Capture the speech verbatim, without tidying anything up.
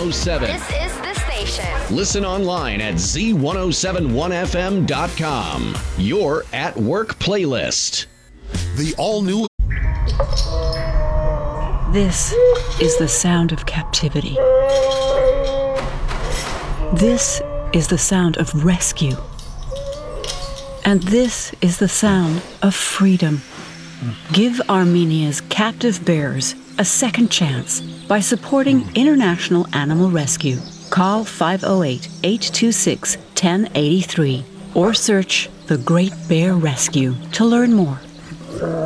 oh seven. This is the station. Listen online at z ten seventy-one f m dot com. Your at work playlist. The all-new... This is the sound of captivity. This is the sound of rescue. And this is the sound of freedom. Give Armenia's captive bears a second chance by supporting International Animal Rescue. Call five oh eight, eight two six, one oh eight three or search The Great Bear Rescue to learn more.